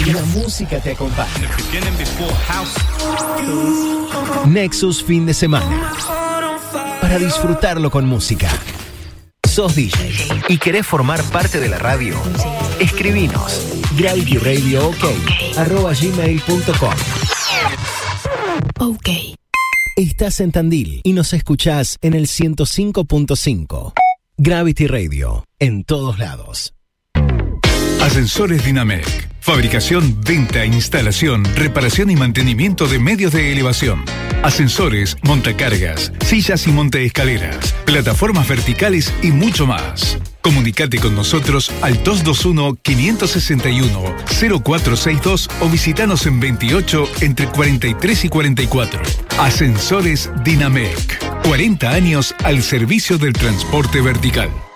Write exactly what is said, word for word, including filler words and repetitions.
La música te acompaña. Nexus fin de semana. Para disfrutarlo con música. ¿Sos D J y querés formar parte de la radio? Escribinos gravity radio ok arroba gmail punto com. Ok. Estás en Tandil y nos escuchás en el ciento cinco punto cinco. Gravity Radio, en todos lados. Ascensores Dinamec. Fabricación, venta, instalación, reparación y mantenimiento de medios de elevación. Ascensores, montacargas, sillas y montaescaleras, plataformas verticales y mucho más. Comunicate con nosotros al dos dos uno, cinco seis uno, cero cuatro seis dos o visitanos en veintiocho entre cuarenta y tres y cuarenta y cuatro. Ascensores Dinamec. cuarenta años al servicio del transporte vertical.